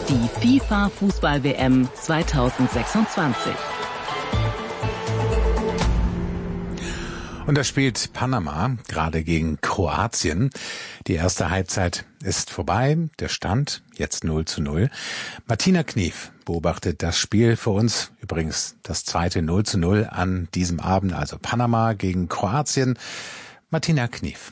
die FIFA-Fußball-WM 2026. Und da spielt Panama gerade gegen Kroatien. Die erste Halbzeit ist vorbei. Der Stand jetzt 0:0. Martina Knief beobachtet das Spiel für uns. Übrigens das zweite 0:0 an diesem Abend, also Panama gegen Kroatien. Martina Knief.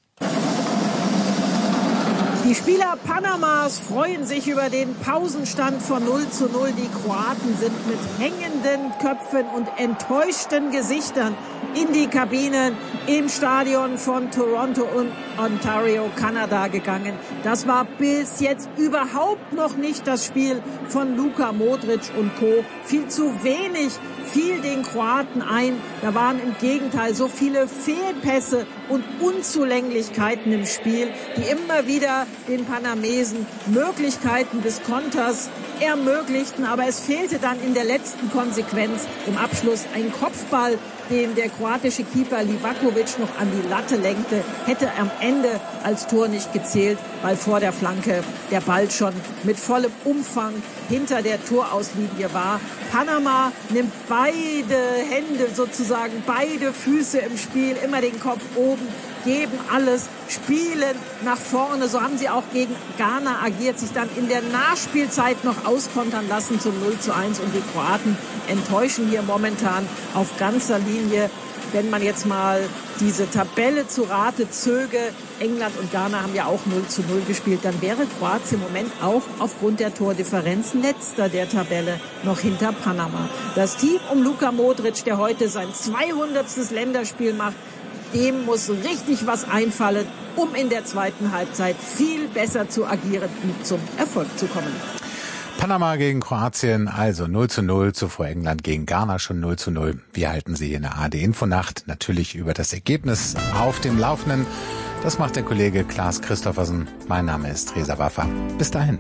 Die Spieler Panamas freuen sich über den Pausenstand von 0:0. Die Kroaten sind mit hängenden Köpfen und enttäuschten Gesichtern in die Kabinen im Stadion von Toronto und Ontario, Kanada gegangen. Das war bis jetzt überhaupt noch nicht das Spiel von Luka Modric und Co. Viel zu wenig fiel den Kroaten ein. Da waren im Gegenteil so viele Fehlpässe und Unzulänglichkeiten im Spiel, die immer wieder den Panamesen Möglichkeiten des Konters ermöglichten. Aber es fehlte dann in der letzten Konsequenz im Abschluss ein Kopfball, den der kroatische Keeper Livakovic noch an die Latte lenkte, hätte am Ende als Tor nicht gezählt, weil vor der Flanke der Ball schon mit vollem Umfang hinter der Torauslinie war. Panama nimmt beide Hände sozusagen, beide Füße im Spiel, immer den Kopf oben, geben alles, spielen nach vorne. So haben sie auch gegen Ghana agiert, sich dann in der Nachspielzeit noch auskontern lassen zum 0:1. Und die Kroaten enttäuschen hier momentan auf ganzer Linie. Wenn man jetzt mal diese Tabelle zu Rate zöge, England und Ghana haben ja auch 0:0 gespielt, dann wäre Kroatien im Moment auch aufgrund der Tordifferenz letzter der Tabelle noch hinter Panama. Das Team um Luka Modric, der heute sein 200. Länderspiel macht, dem muss richtig was einfallen, um in der zweiten Halbzeit viel besser zu agieren und zum Erfolg zu kommen. Panama gegen Kroatien, also 0:0, zuvor England gegen Ghana schon 0:0. Wir halten Sie in der ARD-Infonacht natürlich über das Ergebnis auf dem Laufenden. Das macht der Kollege Klaas Christoffersen. Mein Name ist Reza Waffa. Bis dahin.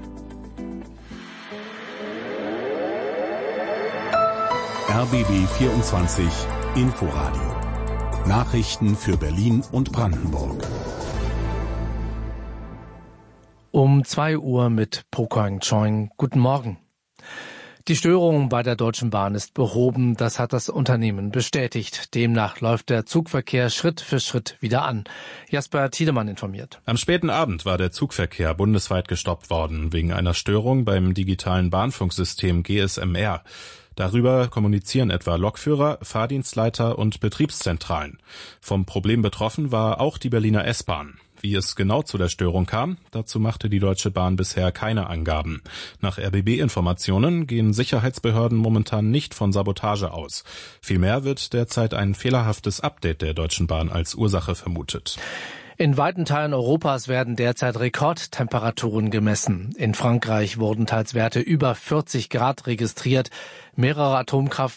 RBB 24 Inforadio. Nachrichten für Berlin und Brandenburg. Um 2 Uhr mit Pokang Choing. Guten Morgen. Die Störung bei der Deutschen Bahn ist behoben, das hat das Unternehmen bestätigt. Demnach läuft der Zugverkehr Schritt für Schritt wieder an. Jasper Tiedemann informiert. Am späten Abend war der Zugverkehr bundesweit gestoppt worden, wegen einer Störung beim digitalen Bahnfunksystem GSMR. Darüber kommunizieren etwa Lokführer, Fahrdienstleiter und Betriebszentralen. Vom Problem betroffen war auch die Berliner S-Bahn. Wie es genau zu der Störung kam, dazu machte die Deutsche Bahn bisher keine Angaben. Nach RBB-Informationen gehen Sicherheitsbehörden momentan nicht von Sabotage aus. Vielmehr wird derzeit ein fehlerhaftes Update der Deutschen Bahn als Ursache vermutet. In weiten Teilen Europas werden derzeit Rekordtemperaturen gemessen. In Frankreich wurden teils Werte über 40 Grad registriert. Mehrere